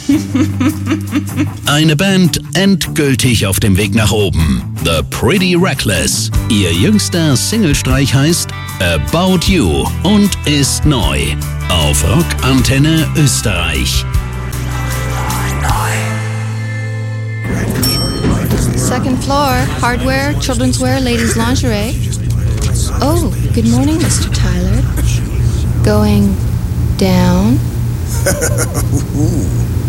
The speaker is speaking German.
Eine Band endgültig auf dem Weg nach oben. The Pretty Reckless. Ihr jüngster Singlestreich heißt About You und ist neu. Auf Rockantenne Österreich. Second floor, hardware, children's wear, ladies' lingerie. Oh, good morning, Mr. Tyler. Going down?